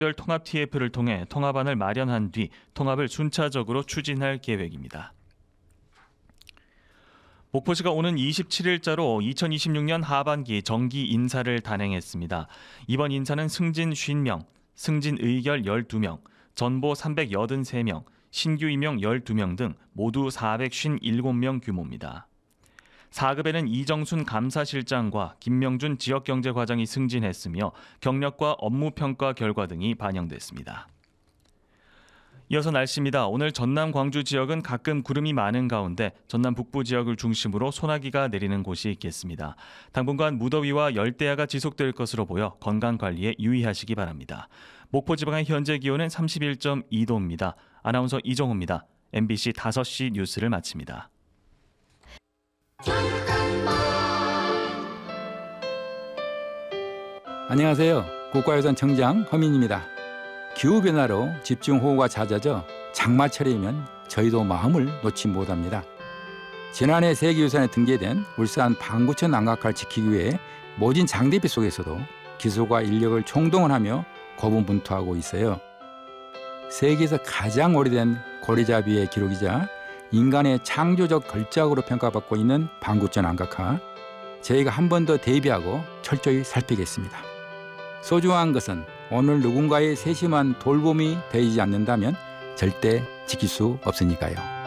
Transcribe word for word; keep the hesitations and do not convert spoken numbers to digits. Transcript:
별 통합 티에프를 통해 통합안을 마련한 뒤 통합을 순차적으로 추진할 계획입니다. 목포시가 오는 이십칠일자로 이천이십육 년 하반기 정기 인사를 단행했습니다. 이번 인사는 승진 오십 명, 승진 의결 십이 명, 전보 삼백팔십삼 명, 신규 임용 십이 명 등 모두 사백오십칠 명 규모입니다. 사 급에는 이정순 감사실장과 김명준 지역경제과장이 승진했으며 경력과 업무평가 결과 등이 반영됐습니다. 이어서 날씨입니다. 오늘 전남 광주 지역은 가끔 구름이 많은 가운데 전남 북부 지역을 중심으로 소나기가 내리는 곳이 있겠습니다. 당분간 무더위와 열대야가 지속될 것으로 보여 건강관리에 유의하시기 바랍니다. 목포 지방의 현재 기온은 삼십일 점 이 도입니다. 아나운서 이정호입니다. 엠비씨 다섯 시 뉴스를 마칩니다. 안녕하세요. 국가유산 청장 허민입니다. 기후변화로 집중호우가 잦아져 장마철이면 저희도 마음을 놓지 못합니다. 지난해 세계유산에 등재된 울산 방구천 안각화를 지키기 위해 모진 장대비 속에서도 기술과 인력을 총동원하며 고군분투하고 있어요. 세계에서 가장 오래된 고리잡이의 기록이자 인간의 창조적 걸작으로 평가받고 있는 방구천 안각화, 저희가 한 번 더 대비하고 철저히 살피겠습니다. 소중한 것은 오늘 누군가의 세심한 돌봄이 되지 않는다면 절대 지킬 수 없으니까요.